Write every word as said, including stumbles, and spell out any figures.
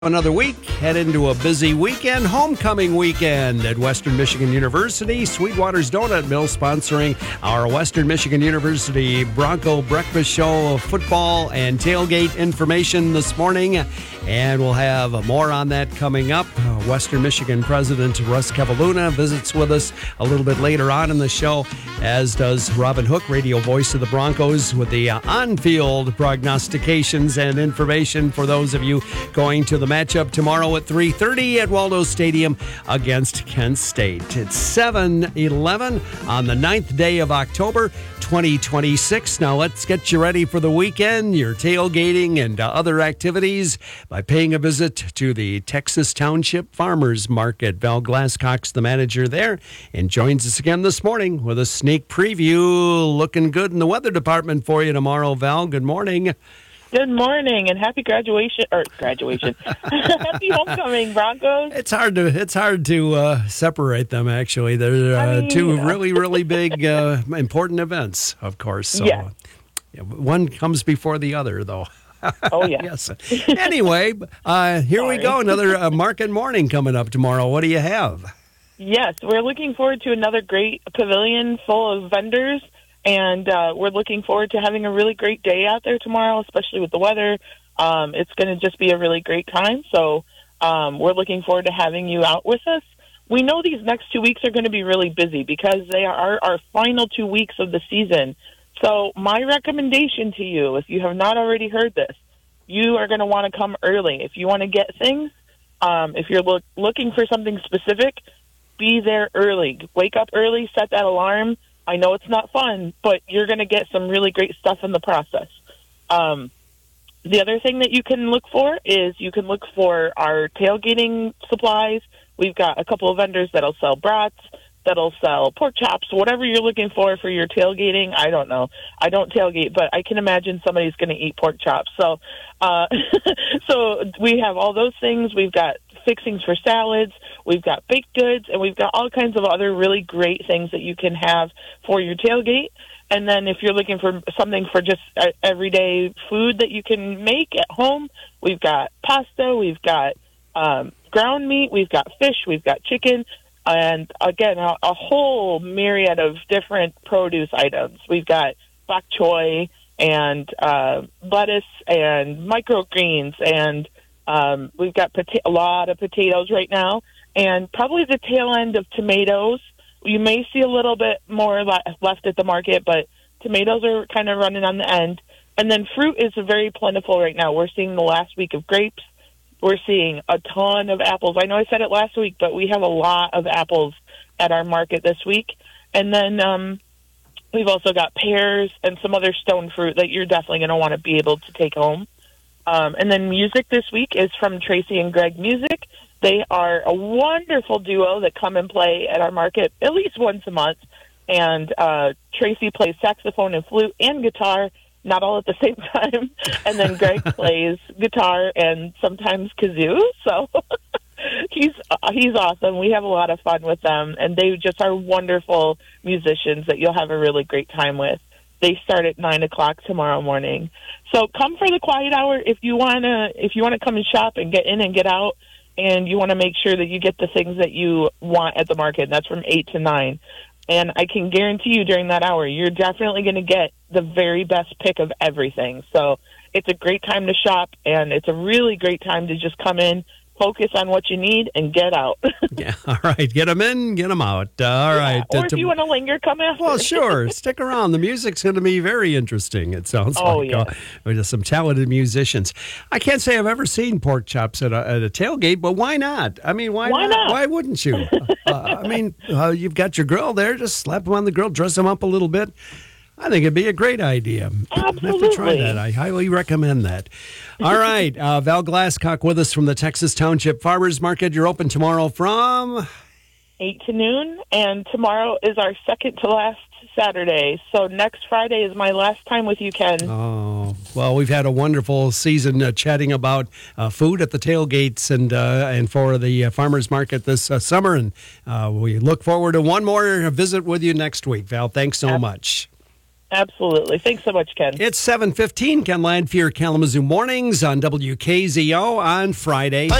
Another week, head into a busy weekend, homecoming weekend at Western Michigan University. Sweetwater's Donut Mill sponsoring our Western Michigan University Bronco Breakfast Show, football and tailgate information this morning. And we'll have more on that coming up. Western Michigan President Russ Cavalluna visits with us a little bit later on in the show, as does Robin Hook, radio voice of the Broncos, with the uh, on-field prognostications and information for those of you going to the matchup tomorrow at three thirty at Waldo Stadium against Kent State. It's seven eleven on the ninth day of October, twenty twenty-six. Now let's get you ready for the weekend, your tailgating and uh, other activities by paying a visit to the Texas Township Farmers Market. Val Glasscock's the manager there and joins us again this morning with a sneak preview. Looking good in the weather department for you tomorrow, Val. Good morning. Good morning and happy graduation or graduation. Happy homecoming, Broncos. It's hard to it's hard to uh, separate them. Actually, they're uh, I mean, two yeah. really really big uh, important events, of course. So yeah. Yeah, one comes before the other, though. Oh yeah. Yes. Anyway, uh, here Sorry. we go. Another uh, market morning coming up tomorrow. What do you have? Yes, we're looking forward to another great pavilion full of vendors. And uh, we're looking forward to having a really great day out there tomorrow, especially with the weather. Um, it's going to just be a really great time. So um, we're looking forward to having you out with us. We know these next two weeks are going to be really busy because they are our final two weeks of the season. So my recommendation to you, if you have not already heard this, you are going to want to come early. If you want to get things, um, if you're look, looking for something specific, be there early. Wake up early, set that alarm. I know it's not fun, but you're going to get some really great stuff in the process. Um, the other thing that you can look for is you can look for our tailgating supplies. We've got a couple of vendors that'll sell brats, that'll sell pork chops, whatever you're looking for for your tailgating. I don't know. I don't tailgate, but I can imagine somebody's going to eat pork chops. So, uh, so we have all those things. We've got fixings for salads, we've got baked goods, and we've got all kinds of other really great things that you can have for your tailgate. And then if you're looking for something for just everyday food that you can make at home, we've got pasta, we've got um, ground meat, we've got fish, we've got chicken, and again, a, a whole myriad of different produce items. We've got bok choy and uh, lettuce and microgreens, and Um, we've got pota- a lot of potatoes right now, and probably the tail end of tomatoes. You may see a little bit more le- left at the market, but tomatoes are kind of running on the end. And then fruit is very plentiful right now. We're seeing the last week of grapes. We're seeing a ton of apples. I know I said it last week, but we have a lot of apples at our market this week. And then um, we've also got pears and some other stone fruit that you're definitely going to want to be able to take home. Um, and then music this week is from Tracy and Greg Music. They are a wonderful duo that come and play at our market at least once a month. And uh, Tracy plays saxophone and flute and guitar, not all at the same time. And then Greg plays guitar and sometimes kazoo. So he's uh, he's awesome. We have a lot of fun with them. And they just are wonderful musicians that you'll have a really great time with. They start at nine o'clock tomorrow morning. So come for the quiet hour if you wanna if you wanna come and shop and get in and get out, and you want to make sure that you get the things that you want at the market. And that's from eight to nine. And I can guarantee you during that hour, you're definitely going to get the very best pick of everything. So it's a great time to shop, and it's a really great time to just come in, focus on what you need, and get out. Yeah, all right. Get them in, get them out. Uh, all yeah, right. Or uh, if to, you want to linger, come after. Well, sure. Stick around. The music's going to be very interesting, it sounds oh, like. Yeah. Uh, with some talented musicians. I can't say I've ever seen pork chops at a, at a tailgate, but why not? I mean, why, why not? not? Why wouldn't you? uh, I mean, uh, you've got your grill there. Just slap them on the grill, dress them up a little bit. I think it'd be a great idea. Absolutely. I have to try that. I highly recommend that. All right. Uh, Val Glasscock with us from the Texas Township Farmers Market. You're open tomorrow from eight to noon, and tomorrow is our second to last Saturday. So next Friday is my last time with you, Ken. Oh, well, we've had a wonderful season uh, chatting about uh, food at the tailgates and uh, and for the uh, farmers market this uh, summer. And uh, we look forward to one more visit with you next week, Val. Thanks so much. Absolutely. Thanks so much, Ken. It's seven fifteen. Ken Lanphier, Kalamazoo Mornings on W K Z O on Friday.